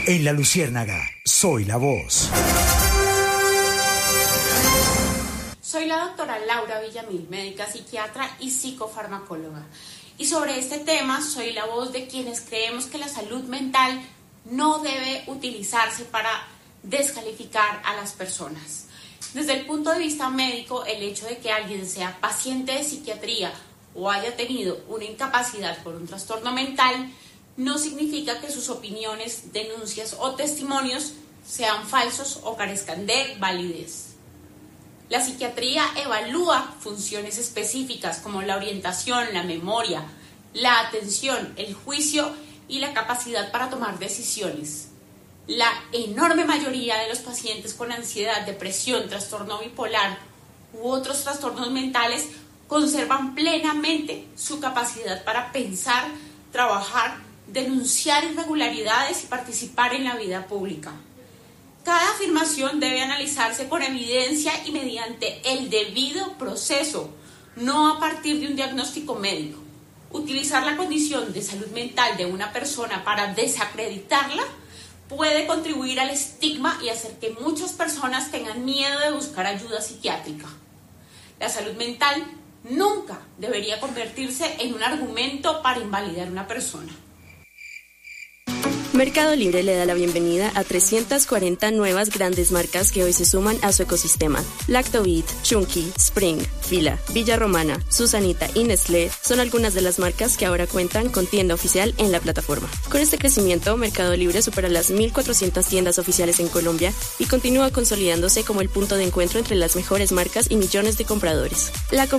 En La Luciérnaga, soy la voz. Soy la doctora Laura Villamil, médica psiquiatra y psicofarmacóloga. Y sobre este tema soy la voz de quienes creemos que la salud mental no debe utilizarse para descalificar a las personas. Desde el punto de vista médico, el hecho de que alguien sea paciente de psiquiatría o haya tenido una incapacidad por un trastorno mental no significa que sus opiniones, denuncias o testimonios sean falsos o carezcan de validez. La psiquiatría evalúa funciones específicas como la orientación, la memoria, la atención, el juicio y la capacidad para tomar decisiones. La enorme mayoría de los pacientes con ansiedad, depresión, trastorno bipolar u otros trastornos mentales conservan plenamente su capacidad para pensar, trabajar, denunciar irregularidades y participar en la vida pública. Cada afirmación debe analizarse con evidencia y mediante el debido proceso, no a partir de un diagnóstico médico. Utilizar la condición de salud mental de una persona para desacreditarla puede contribuir al estigma y hacer que muchas personas tengan miedo de buscar ayuda psiquiátrica. La salud mental nunca debería convertirse en un argumento para invalidar a una persona. Mercado Libre le da la bienvenida a 340 nuevas grandes marcas que hoy se suman a su ecosistema. Lactobit, Chunky, Spring, Fila, Villa Romana, Susanita y Nestlé son algunas de las marcas que ahora cuentan con tienda oficial en la plataforma. Con este crecimiento, Mercado Libre supera las 1.400 tiendas oficiales en Colombia y continúa consolidándose como el punto de encuentro entre las mejores marcas y millones de compradores.